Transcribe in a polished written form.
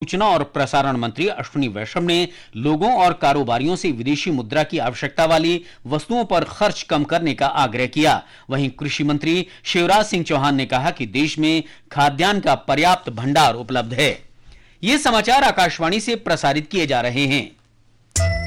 सूचना और प्रसारण मंत्री अश्विनी वैष्णव ने लोगों और कारोबारियों से विदेशी मुद्रा की आवश्यकता वाली वस्तुओं पर खर्च कम करने का आग्रह किया। वहीं कृषि मंत्री शिवराज सिंह चौहान ने कहा कि देश में खाद्यान्न का पर्याप्त भंडार उपलब्ध है। ये समाचार आकाशवाणी से प्रसारित किए जा रहे हैं।